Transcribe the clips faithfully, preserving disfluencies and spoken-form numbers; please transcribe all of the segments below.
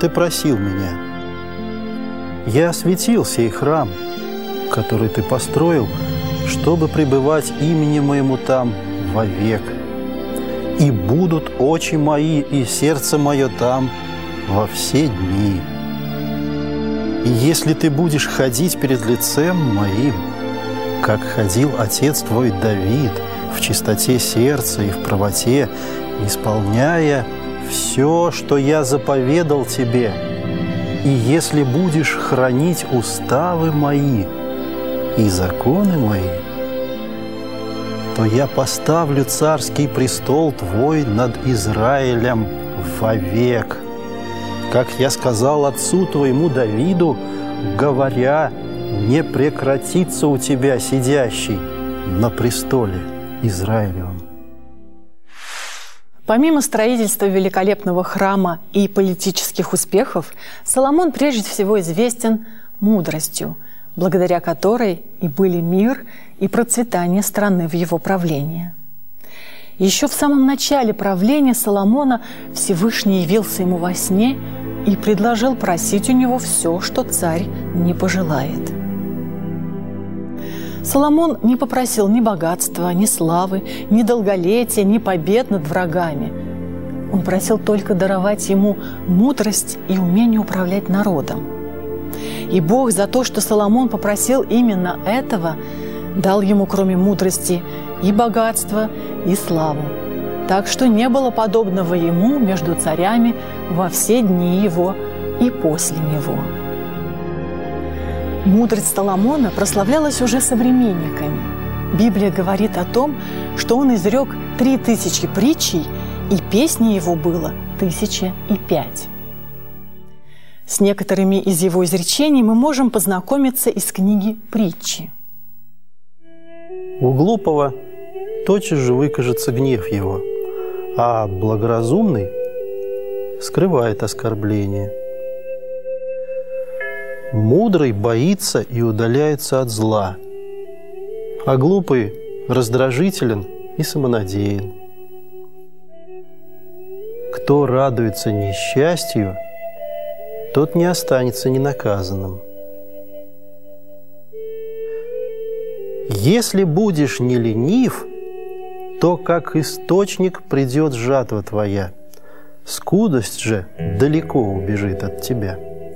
ты просил меня. Я осветил сей храм, который ты построил, чтобы пребывать именем моему там вовек. И будут очи мои и сердце мое там во все дни. И если ты будешь ходить перед лицем моим, как ходил отец твой Давид, в чистоте сердца и в правоте, исполняя все, что я заповедал тебе, и если будешь хранить уставы мои и законы мои, то я поставлю царский престол твой над Израилем вовек, как я сказал отцу твоему Давиду, говоря: не прекратится у тебя сидящий на престоле Израилевом. Помимо строительства великолепного храма и политических успехов, Соломон прежде всего известен мудростью, благодаря которой и были мир и процветание страны в его правлении. Еще в самом начале правления Соломона Всевышний явился ему во сне и предложил просить у него все, что царь не пожелает. Соломон не попросил ни богатства, ни славы, ни долголетия, ни побед над врагами. Он просил только даровать ему мудрость и умение управлять народом. И Бог за то, что Соломон попросил именно этого, дал ему, кроме мудрости, и богатство, и славу. Так что не было подобного ему между царями во все дни его и после него. Мудрость Соломона прославлялась уже современниками. Библия говорит о том, что он изрек три тысячи притчей, и песни его было тысяча и пять. С некоторыми из его изречений мы можем познакомиться из книги «Притчи». У глупого тотчас же выкажется гнев его, а благоразумный скрывает оскорбление. Мудрый боится и удаляется от зла, а глупый раздражителен и самонадеян. Кто радуется несчастью, тот не останется ненаказанным. Если будешь не ленив, то как источник придет жатва твоя, скудость же далеко убежит от тебя.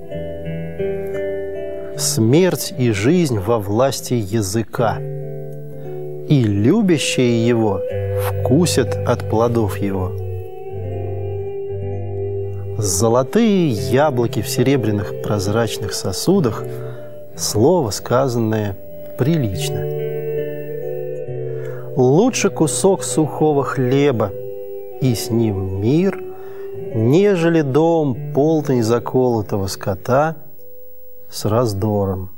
Смерть и жизнь во власти языка, и любящие его вкусят от плодов его. Золотые яблоки в серебряных прозрачных сосудах, слово, сказанное, прилично. Лучше кусок сухого хлеба, и с ним мир, нежели дом, полный заколотого скота с раздором.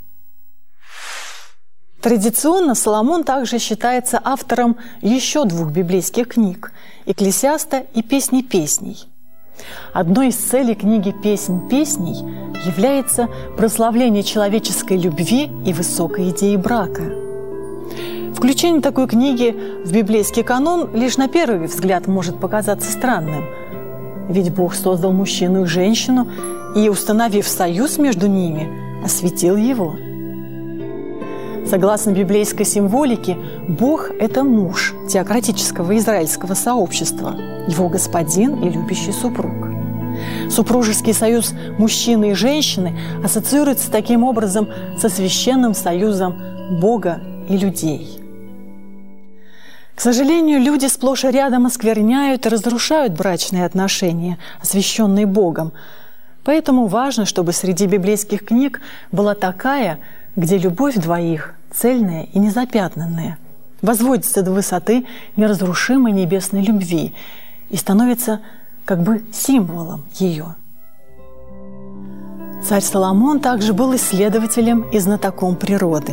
Традиционно Соломон также считается автором еще двух библейских книг – «Экклесиаста» и «Песни песней». Одной из целей книги «Песнь песней» является прославление человеческой любви и высокой идеи брака. Включение такой книги в библейский канон лишь на первый взгляд может показаться странным, ведь Бог создал мужчину и женщину и, установив союз между ними, осветил его. Согласно библейской символике, Бог – это муж теократического израильского сообщества, его господин и любящий супруг. Супружеский союз мужчины и женщины ассоциируется таким образом со священным союзом Бога и людей. К сожалению, люди сплошь и рядом оскверняют и разрушают брачные отношения, освященные Богом. Поэтому важно, чтобы среди библейских книг была такая, где любовь двоих цельная и незапятнанная, возводится до высоты неразрушимой небесной любви и становится как бы символом ее. Царь Соломон также был исследователем и знатоком природы.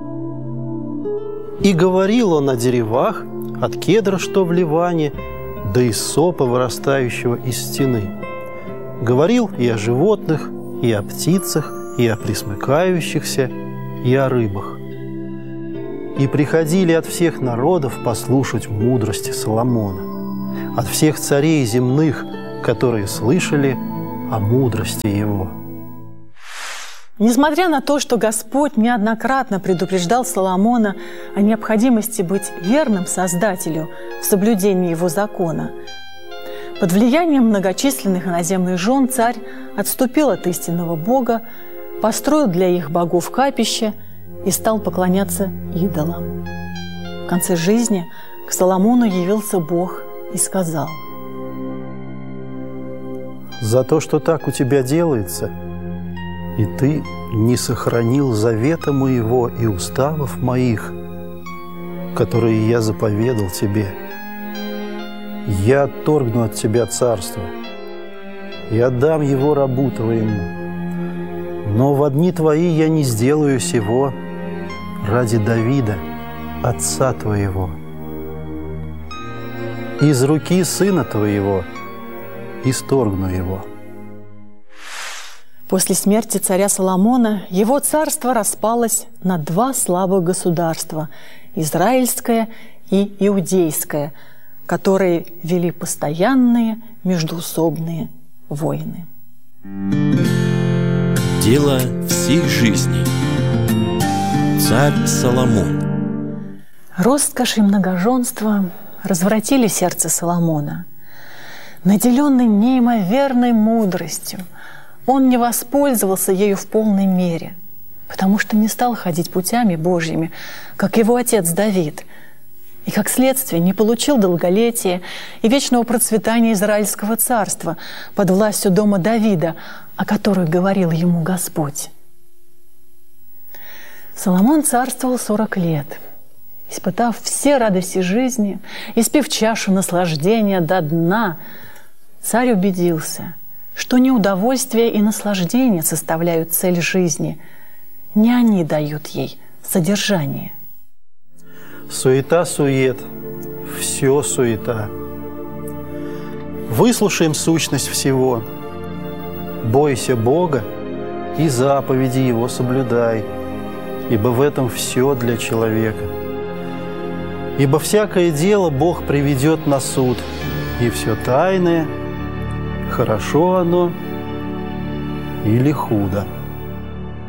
«И говорил он о деревах, от кедра, что в Ливане, до исопа, вырастающего из стены. Говорил и о животных, и о птицах, и о пресмыкающихся, и о рыбах. И приходили от всех народов послушать мудрости Соломона, от всех царей земных, которые слышали о мудрости Его. Несмотря на то, что Господь неоднократно предупреждал Соломона о необходимости быть верным Создателю в соблюдении Его закона, под влиянием многочисленных иноземных жен царь отступил от истинного Бога, построил для их богов капище и стал поклоняться идолам. В конце жизни к Соломону явился Бог и сказал: «За то, что так у тебя делается, и ты не сохранил завета моего и уставов моих, которые я заповедал тебе, я отторгну от тебя царство и отдам его рабу твоему. Но во дни твои я не сделаю сего ради Давида, отца твоего. Из руки сына твоего исторгну его». После смерти царя Соломона его царство распалось на два слабых государства – израильское и иудейское, которые вели постоянные междоусобные войны. Дело всей жизни. Царь Соломон. Роскошь и многоженство развратили сердце Соломона. Наделенный неимоверной мудростью, он не воспользовался ею в полной мере, потому что не стал ходить путями Божьими, как его отец Давид, и, как следствие, не получил долголетия и вечного процветания Израильского царства под властью дома Давида, о которых говорил ему Господь. Соломон царствовал сорок лет, испытав все радости жизни, испив чашу наслаждения до дна. Царь убедился, что не удовольствие и наслаждение составляют цель жизни, не они дают ей содержание. Суета-сует, все суета. Выслушаем сущность всего. Бойся Бога и заповеди Его соблюдай, ибо в этом все для человека. Ибо всякое дело Бог приведет на суд, и все тайное, хорошо оно или худо.